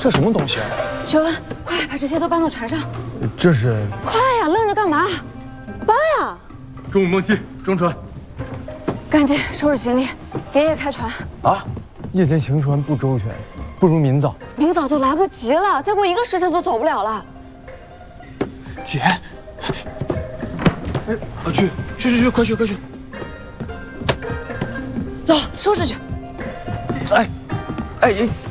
这什么东西啊？ 学文，快把这些都搬到船上。 这是…… 快呀，愣着干嘛？搬呀！ 中午梦七，中船。 赶紧收拾行李，连夜开船。 啊，夜间行船不周全，不如明早。 明早就来不及了，再过1个时辰都走不了了。 姐，哎，去，快去！ 走，收拾去。 哎，